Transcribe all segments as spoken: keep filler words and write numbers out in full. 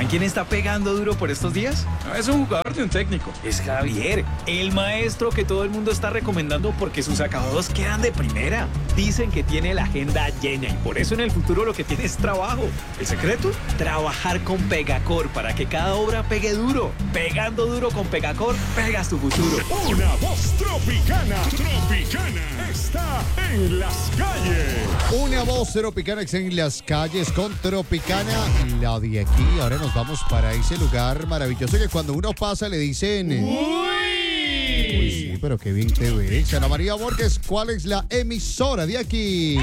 quién está pegando duro por estos días? No es un jugador de un técnico. Es Javier, el maestro que todo el mundo está recomendando porque sus acabados quedan de primera. Dicen que tiene la agenda llena y por eso en el futuro lo que tiene es trabajo. ¿El secreto? Trabajar con Pegacor para que cada obra pegue duro. Pegando duro con Pegacor, pegas tu futuro. Una voz tropicana. Tropicana está en las calles. Una voz tropicana está en las calles con Tropicana, la de aquí. Ahora nos vamos para ese lugar maravilloso que cuando uno pasa le dicen... ¡Uy! Uy, sí, pero qué bien te ves. Ana María Borges, ¿cuál es la emisora de aquí?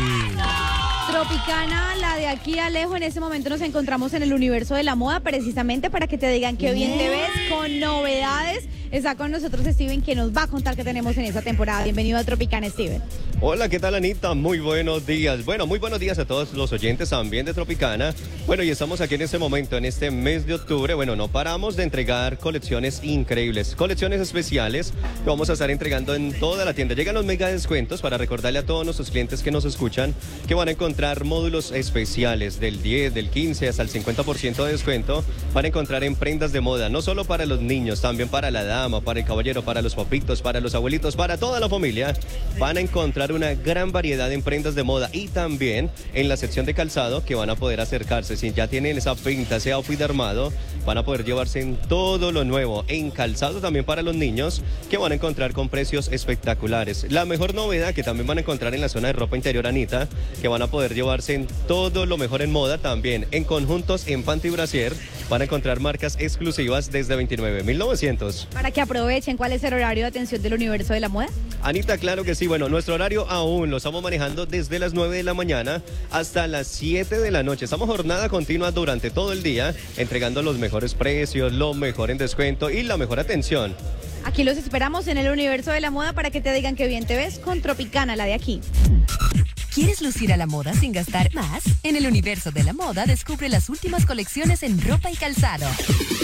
Tropicana, la de aquí a lejos. En este momento nos encontramos en el universo de la moda precisamente para que te digan qué bien te ves con novedades. Está con nosotros Steven, que nos va a contar qué tenemos en esta temporada. Bienvenido a Tropicana, Steven. Hola, ¿qué tal, Anita? Muy buenos días. Bueno, muy buenos días a todos los oyentes también de Tropicana. Bueno, y estamos aquí en este momento, en este mes de octubre. Bueno, no paramos de entregar colecciones increíbles, colecciones especiales que vamos a estar entregando en toda la tienda. Llegan los mega descuentos para recordarle a todos nuestros clientes que nos escuchan que van a encontrar módulos especiales del diez, del quince hasta el cincuenta por ciento de descuento. Van a encontrar en prendas de moda, no solo para los niños, también para la dama, para el caballero, para los papitos, para los abuelitos, para toda la familia. Van a encontrar una gran variedad en prendas de moda y también en la sección de calzado que van a poder acercarse. Si ya tienen esa pinta, ese outfit armado, van a poder llevarse en todo lo nuevo. En calzado también para los niños, que van a encontrar con precios espectaculares. La mejor novedad que también van a encontrar en la zona de ropa interior, Anita, que van a poder llevarse en todo lo mejor en moda también. En conjuntos, en panty brasier, van a encontrar marcas exclusivas desde veintinueve mil novecientos. Para que aprovechen, ¿cuál es el horario de atención del universo de la moda? Anita, claro que sí. Bueno, nuestro horario aún lo estamos manejando desde las nueve de la mañana hasta las siete de la noche. Estamos jornada continua durante todo el día, entregando los mejores precios, lo mejor en descuento y la mejor atención. Aquí los esperamos en el universo de la moda para que te digan qué bien te ves con Tropicana, la de aquí. ¿Quieres lucir a la moda sin gastar más? En el universo de la moda descubre las últimas colecciones en ropa y calzado.